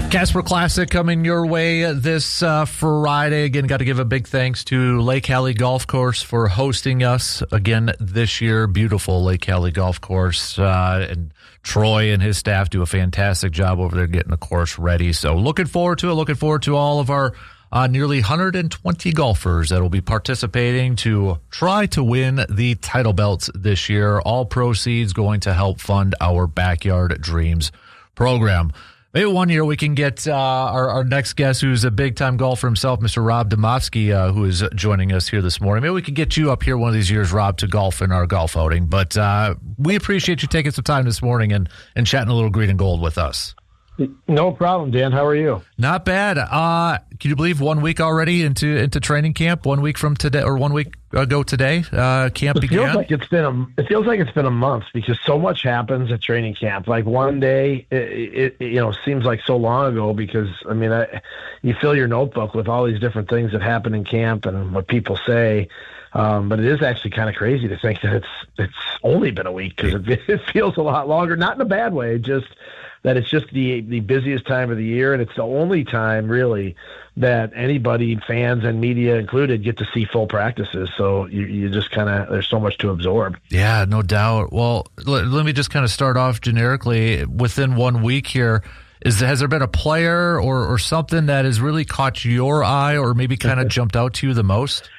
Casper Classic coming your way this Friday. Again, got to give a big thanks to Lake Hallie Golf Course for hosting us again this year. Beautiful Lake Hallie Golf Course. And Troy and his staff do a fantastic job over there getting the course ready. So looking forward to it. Looking forward to all of our nearly 120 golfers that will be participating to try to win the title belts this year. All proceeds going to help fund our Backyard Dreams program. Maybe one year we can get our next guest, who's a big-time golfer himself, Mr. Rob Demovsky, who is joining us here this morning. Maybe we could get you up here one of these years, Rob, to golf in our golf outing. But we appreciate you taking some time this morning and chatting a little green and gold with us. No problem, Dan. How are you? Not bad. Can you believe 1 week already into training camp? 1 week from today, or 1 week ago today, camp began? It feels like it's been a month because so much happens at training camp. Like one day, it seems like so long ago because you fill your notebook with all these different things that happen in camp and what people say. But it is actually kind of crazy to think that it's only been a week because it feels a lot longer. Not in a bad way, just that it's just the busiest time of the year, and it's the only time really that anybody, fans and media included, get to see full practices. So you just kind of, there's so much to absorb. Yeah, no doubt. Well, let me just kind of start off generically. Within 1 week here, has there been a player or something that has really caught your eye or maybe kind of jumped out to you the most?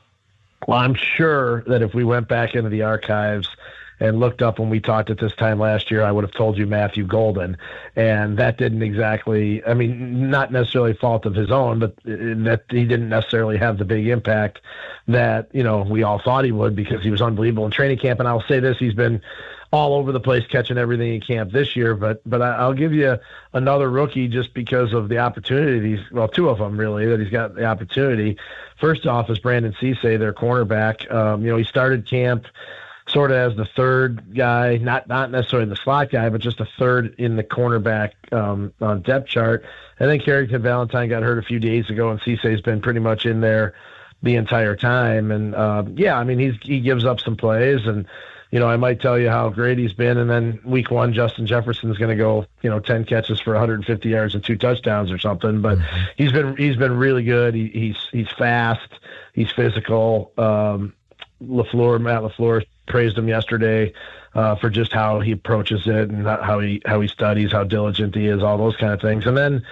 Well, I'm sure that if we went back into the archives and looked up when we talked at this time last year, I would have told you Matthew Golden. And that didn't exactly, not necessarily fault of his own, but that he didn't necessarily have the big impact that, we all thought he would because he was unbelievable in training camp. And I'll say this, he's been all over the place catching everything in camp this year. But I'll give you another rookie just because of the opportunities. Well, two of them really that he's got the opportunity. First off is Brandon Cisse, their cornerback. He started camp sort of as the third guy, not necessarily the slot guy, but just a third in the cornerback on depth chart. And then Carrington Valentine got hurt a few days ago, and Cisse's been pretty much in there the entire time. And he gives up some plays, and I might tell you how great he's been. And then week one, Justin Jefferson's going to go 10 catches for 150 yards and 2 touchdowns or something. But he's been really good. He's fast. He's physical. Matt LaFleur praised him yesterday for just how he approaches it and how he studies, how diligent he is, all those kind of things. And then,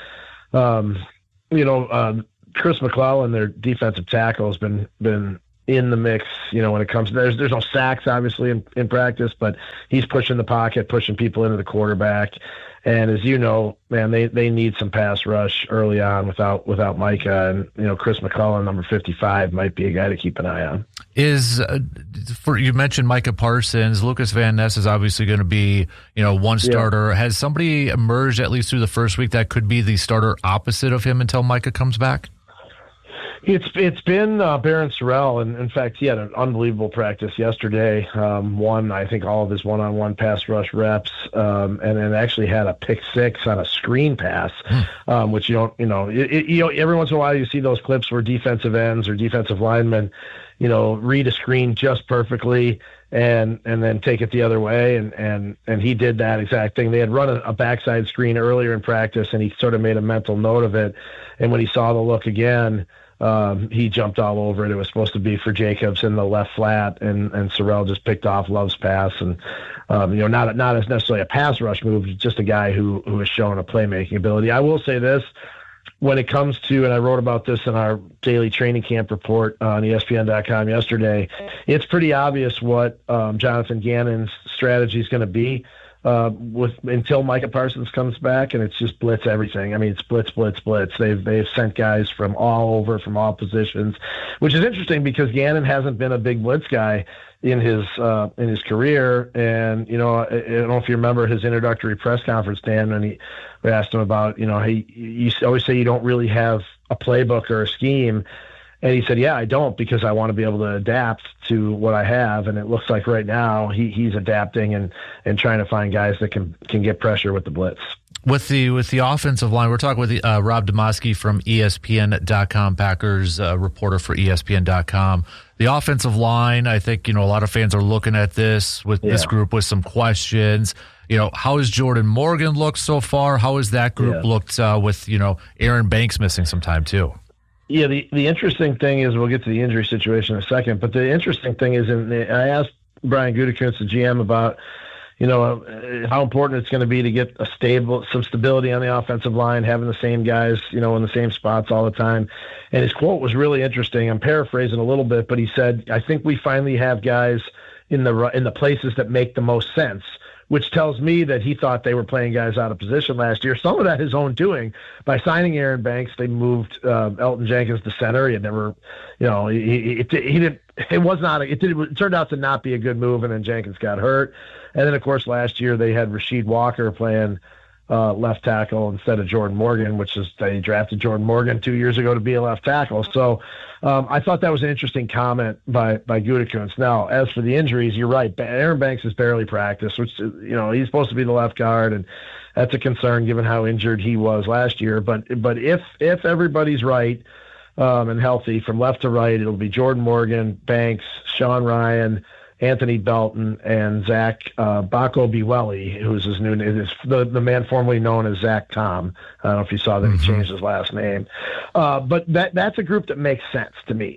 Chris McClellan, their defensive tackle, has been in the mix. When it comes to there's no sacks obviously in practice, but he's pushing the pocket, pushing people into the quarterback. And as you know, man, they need some pass rush early on without Micah. And, Chris McClellan, number 55, might be a guy to keep an eye on. You mentioned Micah Parsons. Lucas Van Ness is obviously going to be, one starter. Yeah. Has somebody emerged at least through the first week that could be the starter opposite of him until Micah comes back? It's been Barron Sorrell, and in fact, he had an unbelievable practice yesterday. Won, I think, all of his one-on-one pass rush reps, and then actually had a pick six on a screen pass, which you don't, every once in a while you see those clips where defensive ends or defensive linemen, read a screen just perfectly and then take it the other way, and he did that exact thing. They had run a backside screen earlier in practice, and he sort of made a mental note of it, and when he saw the look again, he jumped all over it. It was supposed to be for Jacobs in the left flat, and Sorrell just picked off Love's pass. And, not as necessarily a pass rush move, just a guy who has shown a playmaking ability. I will say this, when it comes to, and I wrote about this in our daily training camp report on ESPN.com yesterday, it's pretty obvious what Jonathan Gannon's strategy is going to be. Until Micah Parsons comes back, and it's just blitz everything. It's blitz. They've sent guys from all over, from all positions, which is interesting because Gannon hasn't been a big blitz guy in his career. And I don't know if you remember his introductory press conference, Dan, when we asked him about you always say you don't really have a playbook or a scheme. And he said, yeah, I don't, because I want to be able to adapt to what I have. And it looks like right now he's adapting and trying to find guys that can get pressure with the blitz. With the offensive line, we're talking with Rob Demovsky from ESPN.com, Packers reporter for ESPN.com. The offensive line, I think, a lot of fans are looking at this group with some questions. how has Jordan Morgan looked so far? How has that group looked with, Aaron Banks missing some time too? Yeah, the interesting thing is, we'll get to the injury situation in a second, but the interesting thing is, I asked Brian Gutekunst, the GM, about how important it's going to be to get some stability on the offensive line, having the same guys, in the same spots all the time. And his quote was really interesting. I'm paraphrasing a little bit, but he said, "I think we finally have guys in the places that make the most sense," which tells me that he thought they were playing guys out of position last year. Some of that his own doing. By signing Aaron Banks, they moved Elton Jenkins to center. He had never, he didn't. It turned out to not be a good move, and then Jenkins got hurt. And then, of course, last year they had Rasheed Walker playing left tackle instead of Jordan Morgan, they drafted Jordan Morgan 2 years ago to be a left tackle. So I thought that was an interesting comment by Gutekunst. Now, as for the injuries, you're right. Aaron Banks has barely practiced, which, he's supposed to be the left guard, and that's a concern given how injured he was last year. But if everybody's right and healthy from left to right, it'll be Jordan Morgan, Banks, Sean Ryan, Anthony Belton, and Zach Baco-Biweli, who's his new name, the man formerly known as Zach Tom. I don't know if you saw that he changed his last name. But that's a group that makes sense to me,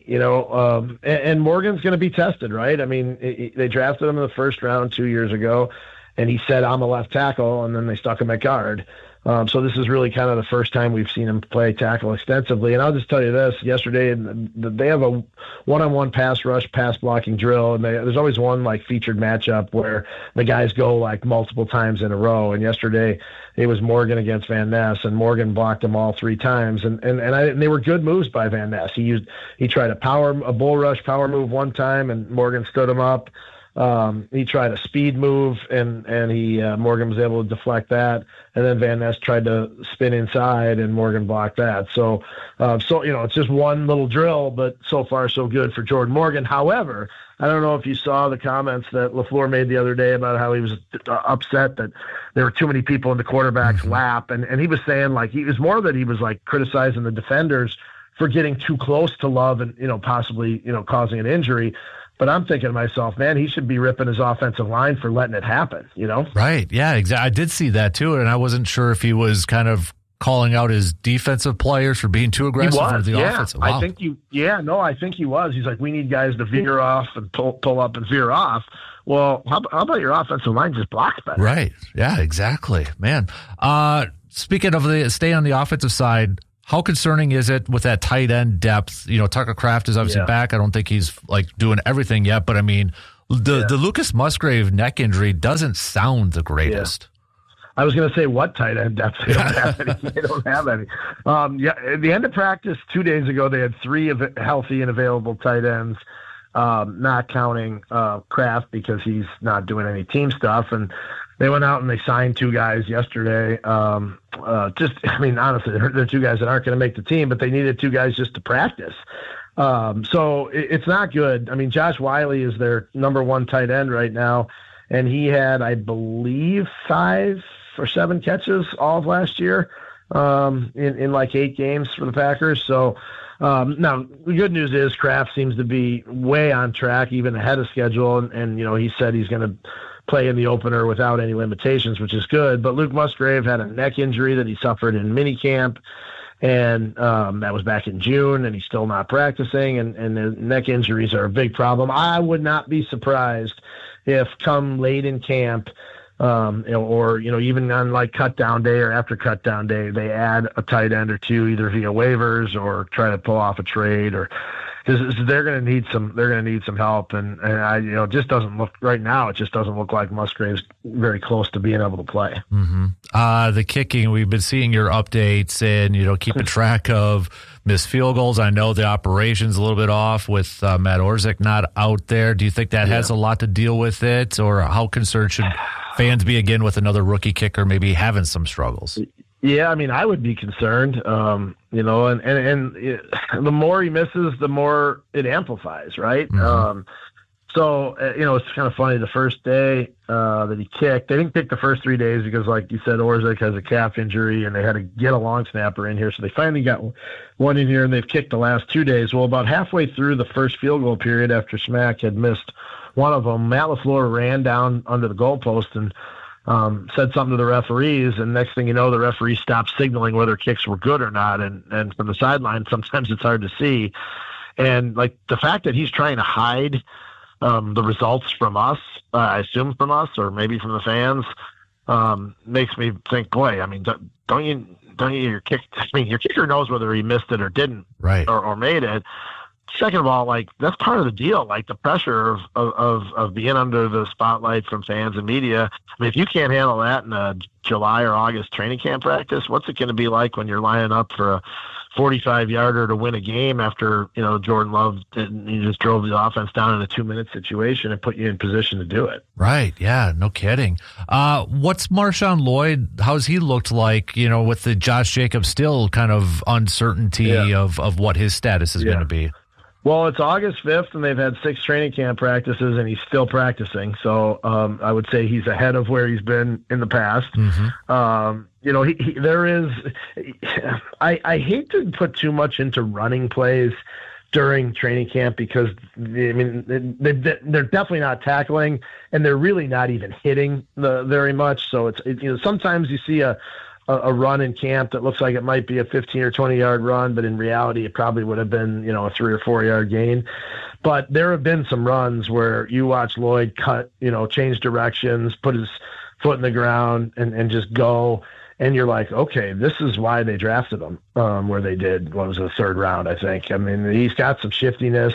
and Morgan's going to be tested, right? I mean, they drafted him in the first round 2 years ago, and he said, "I'm a left tackle," and then they stuck him at guard. So this is really kind of the first time we've seen him play tackle extensively. And I'll just tell you this, yesterday they have a one-on-one pass rush, pass blocking drill, and there's always one featured matchup where the guys go multiple times in a row. And yesterday it was Morgan against Van Ness, and Morgan blocked them all 3 times. And they were good moves by Van Ness. He tried a bull rush power move one time, and Morgan stood him up. He tried a speed move, and Morgan was able to deflect that. And then Van Ness tried to spin inside, and Morgan blocked that. So it's just one little drill, but so far so good for Jordan Morgan. However, I don't know if you saw the comments that LaFleur made the other day about how he was upset that there were too many people in the quarterback's lap, and he was saying he was more that he was criticizing the defenders for getting too close to Love and possibly causing an injury. But I'm thinking to myself, man, he should be ripping his offensive line for letting it happen, Right, yeah, exactly. I did see that too, and I wasn't sure if he was kind of calling out his defensive players for being too aggressive for the offensive. Wow. I think he was. He's like, we need guys to veer off and pull up and veer off. Well, how about your offensive line just blocks better? Right, yeah, exactly, man. Speaking of stay on the offensive side, how concerning is it with that tight end depth? Tucker Kraft is obviously back. I don't think he's doing everything yet, but I mean, the Lucas Musgrave neck injury doesn't sound the greatest. I was going to say, what tight end depth? They don't have any. They don't have any. At the end of practice 2 days ago, they had 3 healthy and available tight ends, not counting Kraft because he's not doing any team stuff. And they went out and they signed 2 guys yesterday. Honestly, they're 2 guys that aren't going to make the team, but they needed 2 guys just to practice. So it's not good. I mean, Josh Wiley is their number 1 tight end right now, and he had, I believe, 5 or 7 catches all of last year in 8 games for the Packers. So now the good news is Kraft seems to be way on track, even ahead of schedule, and he said he's going to play in the opener without any limitations, which is good. But Luke Musgrave had a neck injury that he suffered in minicamp, and that was back in June, and he's still not practicing, and the neck injuries are a big problem. I would not be surprised if come late in camp, or even on cut down day or after cut down day, they add a tight end or 2 either via waivers or try to pull off a trade, or because they're going to need some help, and I just doesn't look right now. It just doesn't look like Musgrave's very close to being able to play. The kicking, we've been seeing your updates and keeping track of missed field goals. I know the operation's a little bit off with Matt Orzik not out there. Do you think that has a lot to deal with it, or how concerned should fans be again with another rookie kicker maybe having some struggles? Yeah, I mean, I would be concerned, and the more he misses, the more it amplifies, right? So, it's kind of funny. The first day that he kicked, they didn't kick the first 3 days because, like you said, Orzik has a calf injury, and they had to get a long snapper in here. So they finally got one in here, and they've kicked the last 2 days. Well, about halfway through the first field goal period after Smack had missed one of them, Matt LaFleur ran down under the goalpost and said something to the referees, and next thing you know, the referee stopped signaling whether kicks were good or not. And from the sideline, sometimes it's hard to see. And like the fact that he's trying to hide the results from us, I assume from us or maybe from the fans, makes me think, boy, I mean, don't you your kicker knows whether he missed it or didn't, right, or made it. Second of all, like that's part of the deal, like the pressure of being under the spotlight from fans and media. I mean, if you can't handle that in a July or August training camp practice, what's it going to be like when you're lining up for a 45-yarder to win a game after, Jordan Love he just drove the offense down in a 2-minute situation and put you in position to do it. Right. Yeah, no kidding. What's Marshawn Lloyd? How's he looked like, with the Josh Jacobs still kind of uncertainty of what his status is going to be? Well, it's August 5th, and they've had 6 training camp practices, and he's still practicing. So I would say he's ahead of where he's been in the past. Mm-hmm. There is – I hate to put too much into running plays during training camp because, they're definitely not tackling, and they're really not even hitting very much. So it's sometimes you see a run in camp that looks like it might be a 15 or 20-yard run, but in reality, it probably would have been, a 3 or 4-yard gain. But there have been some runs where you watch Lloyd cut, change directions, put his foot in the ground and just go. And you're like, okay, this is why they drafted him where they did. What was the 3rd round, I think. I mean, he's got some shiftiness.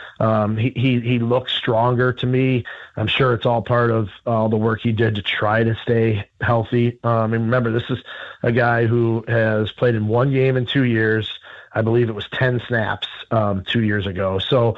He looks stronger to me. I'm sure it's all part of all the work he did to try to stay healthy. And remember, this is a guy who has played in 1 game in 2 years. I believe it was 10 snaps 2 years ago. So,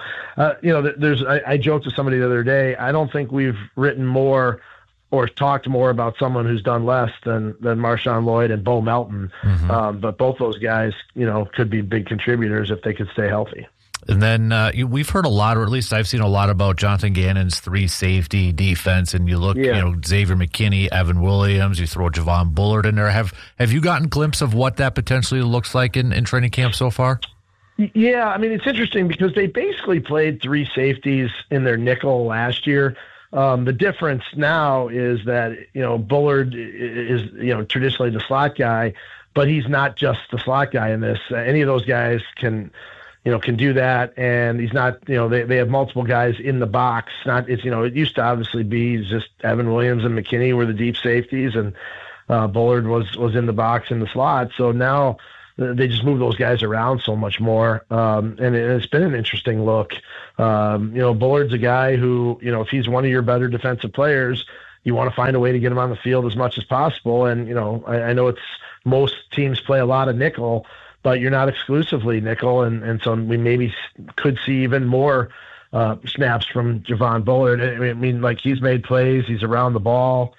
I joked to somebody the other day, I don't think we've written more or talked more about someone who's done less than Marshawn Lloyd and Bo Melton. Mm-hmm. But both those guys, could be big contributors if they could stay healthy. And then we've heard a lot, or at least I've seen a lot about Jonathan Gannon's 3-safety defense. And you look, Xavier McKinney, Evan Williams, you throw Javon Bullard in there. Have you gotten a glimpse of what that potentially looks like in training camp so far? Yeah, I mean, it's interesting because they basically played 3 safeties in their nickel last year. The difference now is that, Bullard is, traditionally the slot guy, but he's not just the slot guy in this. Any of those guys can do that. And he's not, they have multiple guys in the box. It used to obviously be just Evan Williams and McKinney were the deep safeties, and Bullard was in the box in the slot. So now they just move those guys around so much more. And it's been an interesting look. Bullard's a guy who, if he's one of your better defensive players, you want to find a way to get him on the field as much as possible. And, I know most teams play a lot of nickel, but you're not exclusively nickel. And so we maybe could see even more snaps from Javon Bullard. I mean, like he's made plays, he's around the ball.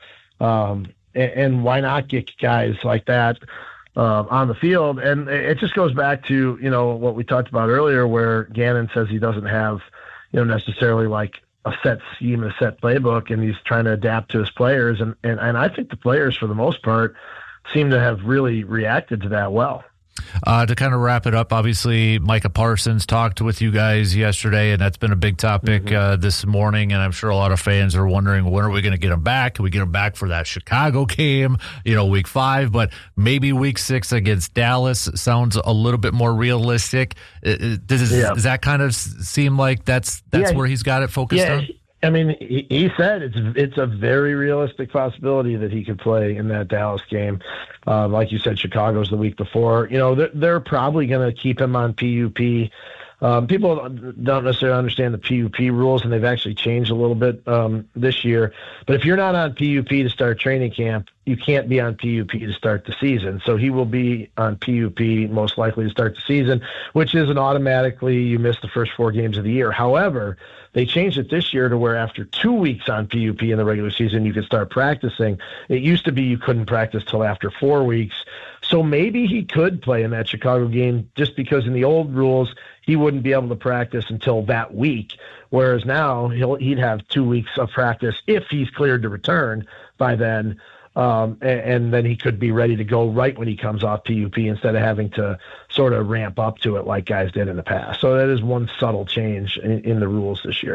And why not get guys like that on the field? And it just goes back to, what we talked about earlier, where Gannon says he doesn't have, necessarily like a set scheme, a set playbook, and he's trying to adapt to his players. And I think the players, for the most part, seem to have really reacted to that well. To kind of wrap it up, obviously, Micah Parsons talked with you guys yesterday, and that's been a big topic this morning, and I'm sure a lot of fans are wondering, when are we going to get him back? Can we get him back for that Chicago game, week 5, but maybe week 6 against Dallas sounds a little bit more realistic. Does that kind of seem like that's where he's got it focused on? I mean, he said it's a very realistic possibility that he could play in that Dallas game. Like you said, Chicago's the week before. They're probably going to keep him on PUP. People don't necessarily understand the PUP rules, and they've actually changed a little bit this year. But if you're not on PUP to start training camp, you can't be on PUP to start the season. So he will be on PUP most likely to start the season, which isn't automatically you miss the first 4 games of the year. However, they changed it this year to where after 2 weeks on PUP in the regular season, you could start practicing. It used to be you couldn't practice till after 4 weeks. So maybe he could play in that Chicago game just because in the old rules, he wouldn't be able to practice until that week, whereas now he'd have 2 weeks of practice if he's cleared to return by then, and then he could be ready to go right when he comes off PUP instead of having to sort of ramp up to it like guys did in the past. So that is one subtle change in the rules this year.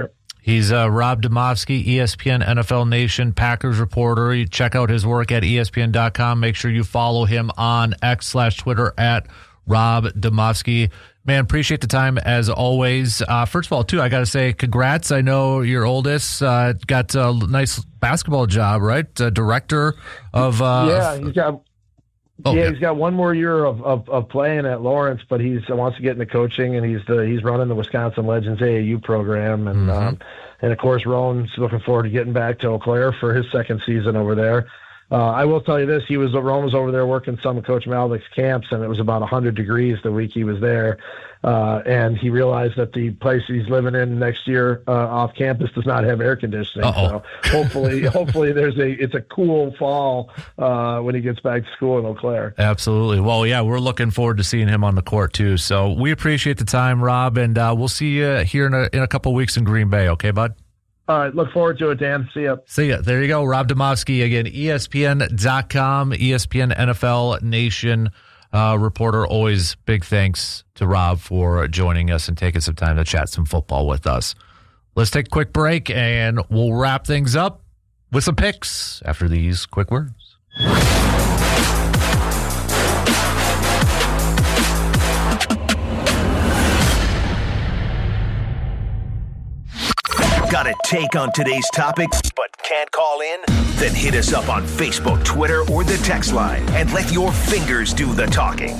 He's Rob Demovsky, ESPN NFL Nation Packers reporter. You check out his work at ESPN.com. Make sure you follow him on X/Twitter at Rob Demovsky. Man, appreciate the time as always. First of all, too, I got to say congrats. I know your oldest got a nice basketball job, right? Director of he's got one more year of playing at Lawrence, but he wants to get into coaching, and he's running the Wisconsin Legends AAU program, and of course Roan's looking forward to getting back to Eau Claire for his second season over there. I will tell you this: Roan was over there working some of Coach Malik's camps, and it was about 100 degrees the week he was there. And he realized that the place he's living in next year off campus does not have air conditioning. So hopefully it's a cool fall when he gets back to school in Eau Claire. Absolutely. Well, yeah, we're looking forward to seeing him on the court too. So we appreciate the time, Rob, and we'll see you here in a couple weeks in Green Bay. Okay, bud? All right, look forward to it, Dan. See ya. See ya. There you go. Rob Demovsky, again, ESPN.com, ESPN NFL Nation reporter. Always big thanks to Rob for joining us and taking some time to chat some football with us. Let's take a quick break, and we'll wrap things up with some picks after these quick words. Got a take on today's topic, but can't call in? Then hit us up on Facebook, Twitter, or the text line and let your fingers do the talking.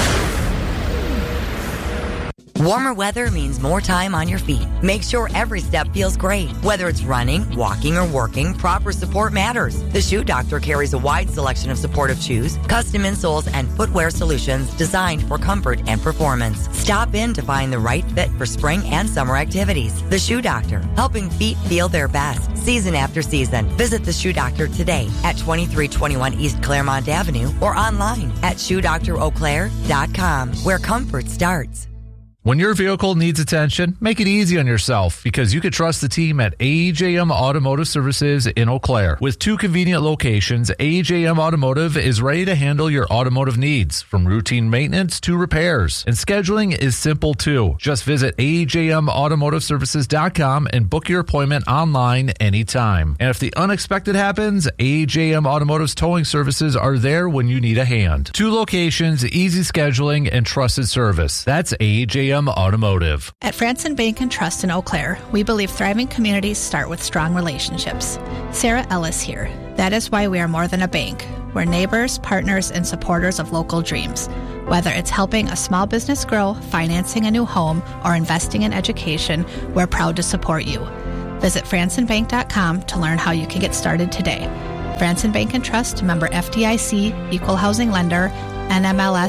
Warmer weather means more time on your feet. Make sure every step feels great. Whether it's running, walking, or working, proper support matters. The Shoe Doctor carries a wide selection of supportive shoes, custom insoles, and footwear solutions designed for comfort and performance. Stop in to find the right fit for spring and summer activities. The Shoe Doctor, helping feet feel their best season after season. Visit The Shoe Doctor today at 2321 East Claremont Avenue or online at ShoeDoctorEauClaire.com, where comfort starts. When your vehicle needs attention, make it easy on yourself because you can trust the team at AJM Automotive Services in Eau Claire. With 2 convenient locations, AJM Automotive is ready to handle your automotive needs, from routine maintenance to repairs. And scheduling is simple too. Just visit AJMAutomotiveServices.com and book your appointment online anytime. And if the unexpected happens, AJM Automotive's towing services are there when you need a hand. 2 locations, easy scheduling, and trusted service. That's AJM Automotive. At Franson Bank and Trust in Eau Claire, we believe thriving communities start with strong relationships. Sarah Ellis here. That is why we are more than a bank. We're neighbors, partners, and supporters of local dreams. Whether it's helping a small business grow, financing a new home, or investing in education, we're proud to support you. Visit FransonBank.com to learn how you can get started today. Franson Bank and Trust, member FDIC, equal housing lender, NMLS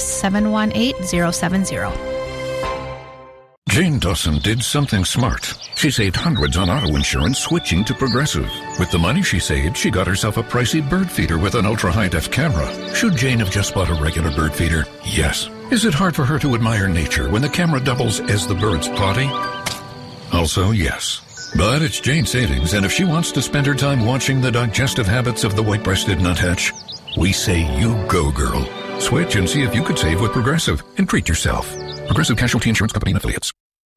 718070. Jane Dawson did something smart. She saved hundreds on auto insurance switching to Progressive. With the money she saved, she got herself a pricey bird feeder with an ultra-high-def camera. Should Jane have just bought a regular bird feeder? Yes. Is it hard for her to admire nature when the camera doubles as the bird's potty? Also, yes. But it's Jane's savings, and if she wants to spend her time watching the digestive habits of the white-breasted nuthatch, we say you go, girl. Switch and see if you could save with Progressive and treat yourself. Progressive Casualty Insurance Company and Affiliates.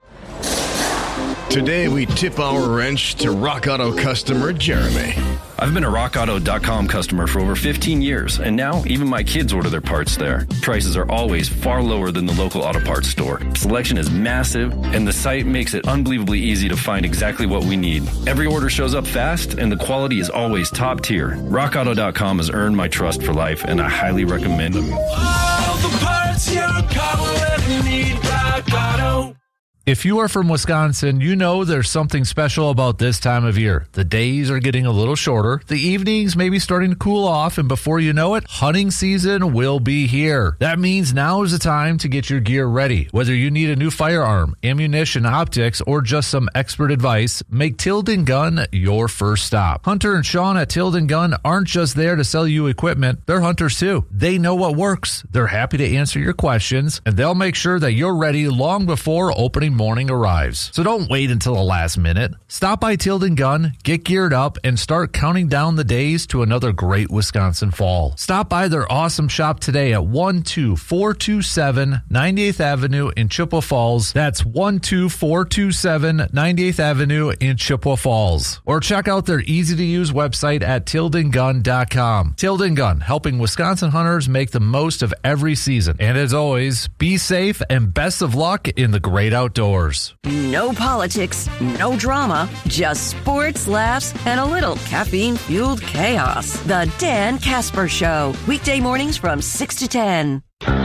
Today we tip our wrench to Rock Auto customer Jeremy. I've been a RockAuto.com customer for over 15 years, and now even my kids order their parts there. Prices are always far lower than the local auto parts store. Selection is massive, and the site makes it unbelievably easy to find exactly what we need. Every order shows up fast, and the quality is always top tier. RockAuto.com has earned my trust for life, and I highly recommend them. All the parts your car will ever need, Rock Auto. If you are from Wisconsin, you know there's something special about this time of year. The days are getting a little shorter, the evenings may be starting to cool off, and before you know it, hunting season will be here. That means now is the time to get your gear ready. Whether you need a new firearm, ammunition, optics, or just some expert advice, make Tilden Gun your first stop. Hunter and Sean at Tilden Gun aren't just there to sell you equipment, they're hunters too. They know what works, they're happy to answer your questions, and they'll make sure that you're ready long before opening Saturday morning arrives. So don't wait until the last minute. Stop by Tilden Gun, get geared up, and start counting down the days to another great Wisconsin fall. Stop by their awesome shop today at 12427 98th Avenue in Chippewa Falls. That's 12427 98th Avenue in Chippewa Falls. Or check out their easy-to-use website at tildengun.com. Tilden Gun, helping Wisconsin hunters make the most of every season. And as always, be safe and best of luck in the great outdoors. No politics, no drama, just sports, laughs, and a little caffeine-fueled chaos. The Dan Casper Show, weekday mornings from 6 to 10.